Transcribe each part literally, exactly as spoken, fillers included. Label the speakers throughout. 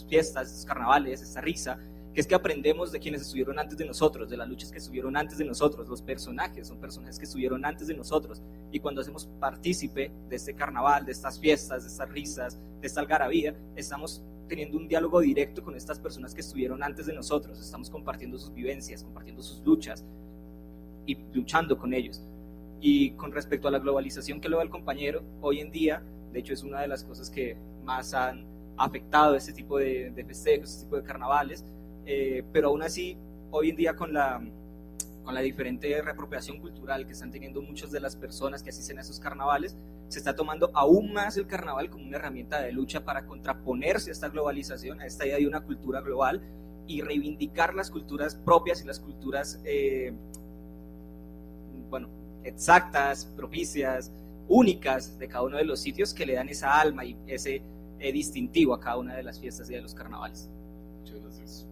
Speaker 1: estas fiestas, estos carnavales, esta risa, que es que aprendemos de quienes estuvieron antes de nosotros, de las luchas que estuvieron antes de nosotros. Los personajes son personajes que estuvieron antes de nosotros, y cuando hacemos partícipe de este carnaval, de estas fiestas, de estas risas, de esta algarabía, estamos teniendo un diálogo directo con estas personas que estuvieron antes de nosotros, estamos compartiendo sus vivencias, compartiendo sus luchas y luchando con ellos. Y con respecto a la globalización que lo da el compañero, hoy en día, de hecho es una de las cosas que más han afectado este tipo de, de festejos, este tipo de carnavales, eh, pero aún así, hoy en día con la, con la diferente reapropiación cultural que están teniendo muchas de las personas que asisten a esos carnavales, se está tomando aún más el carnaval como una herramienta de lucha para contraponerse a esta globalización, a esta idea de una cultura global, y reivindicar las culturas propias y las culturas, eh, bueno, exactas, propicias, únicas de cada uno de los sitios, que le dan esa alma y ese eh, distintivo a cada una de las fiestas y de los carnavales.
Speaker 2: Muchas gracias.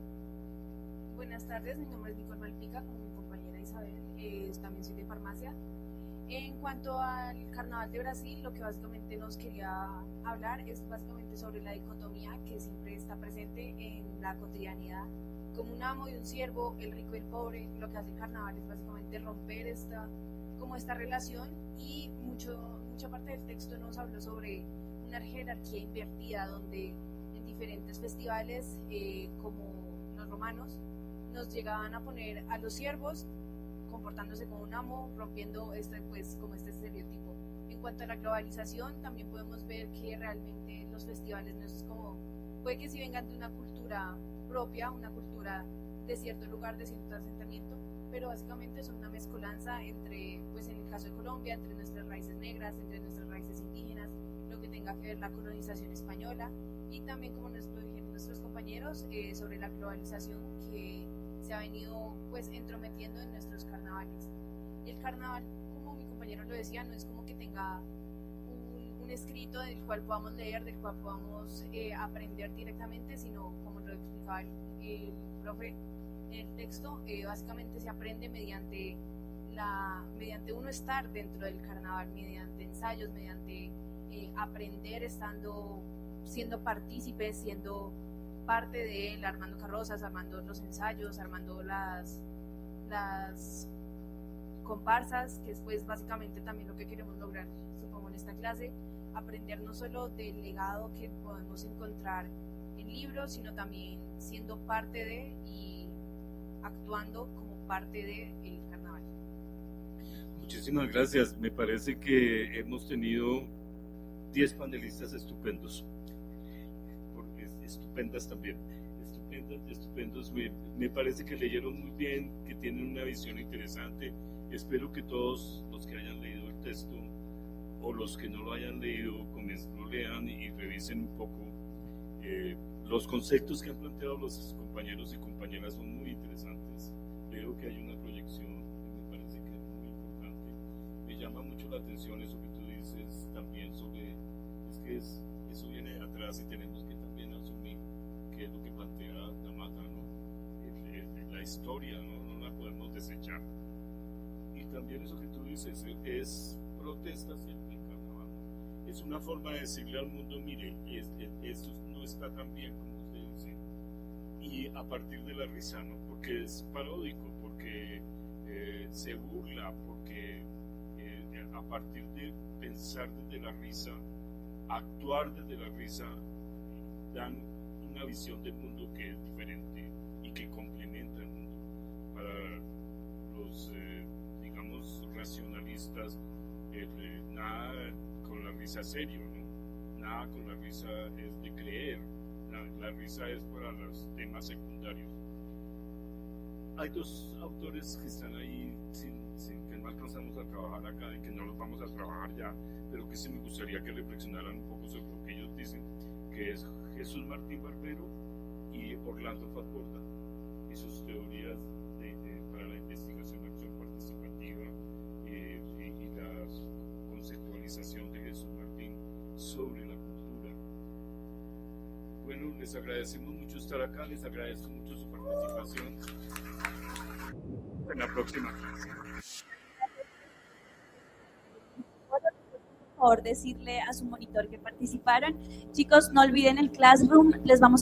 Speaker 3: Buenas tardes, mi nombre es Nicole Malpica, como mi compañera Isabel, eh, también soy de farmacia. En cuanto al Carnaval de Brasil, lo que básicamente nos quería hablar es básicamente sobre la dicotomía que siempre está presente en la cotidianidad, como un amo y un siervo, el rico y el pobre. Lo que hace el Carnaval es básicamente romper esta, como esta relación, y mucho, mucha parte del texto nos habló sobre una jerarquía invertida, donde en diferentes festivales, eh, como los romanos, nos llegaban a poner a los siervos comportándose como un amo, rompiendo este, pues, como este estereotipo. En cuanto a la globalización, también podemos ver que realmente los festivales no es como, puede que sí vengan de una cultura propia, una cultura de cierto lugar, de cierto asentamiento, pero básicamente son una mezcolanza entre, pues en el caso de Colombia, entre nuestras raíces negras, entre nuestras raíces indígenas, lo que tenga que ver la colonización española, y también, como nos lo dijeron nuestros compañeros, eh, sobre la globalización que se ha venido pues entrometiendo en nuestros carnavales. El carnaval, como mi compañero lo decía, no es como que tenga un, un escrito del cual podamos leer, del cual podamos eh, aprender directamente, sino, como lo explicaba el, el profe en el texto, eh, básicamente se aprende mediante, la, mediante uno estar dentro del carnaval, mediante ensayos, mediante eh, aprender estando, siendo partícipes, siendo parte de él, armando carrozas, armando los ensayos, armando las, las comparsas, que es pues básicamente también lo que queremos lograr, supongo, en esta clase, aprender no solo del legado que podemos encontrar en libros, sino también siendo parte de y actuando como parte del carnaval.
Speaker 2: Muchísimas gracias. Me parece que hemos tenido diez panelistas estupendos. Estupendas también, estupendas, estupendos, me, me parece que leyeron muy bien, que tienen una visión interesante. Espero que todos los que hayan leído el texto o los que no lo hayan leído, lo lean y revisen un poco. Eh, los conceptos que han planteado los compañeros y compañeras son muy interesantes. Veo que hay una proyección que me parece que es muy importante. Me llama mucho la atención eso que tú dices también sobre, es que es, eso viene de atrás y tenemos que que es lo que plantea Damata, ¿no? El, el, la historia, ¿no? No la podemos desechar. Y también eso que tú dices es, es protesta siempre el carnaval. Es una forma de decirle al mundo, mire, es, es, esto no está tan bien como usted dice. Y a partir de la risa, ¿no? Porque es paródico, porque eh, se burla, porque eh, a partir de pensar desde la risa, actuar desde la risa, dan una visión del mundo que es diferente y que complementa el mundo. Para los, eh, digamos, racionalistas, eh, eh, nada con la risa serio, ¿no? Nada con la risa es de creer, la, la risa es para los temas secundarios. Hay dos autores que están ahí, sin, sin, que no alcanzamos a trabajar acá y que no los vamos a trabajar ya, pero que sí me gustaría que reflexionaran un poco sobre lo que ellos dicen, que es Jesús Martín Barbero y Orlando Fatborda, y sus teorías de, de, para la investigación, acción participativa eh, y, y la conceptualización de Jesús Martín sobre la cultura. Bueno, les agradecemos mucho estar acá, les agradezco mucho su participación. En la próxima clase.
Speaker 4: Por favor, decirle a su monitor que participaron. Chicos, no olviden el Classroom, les vamos a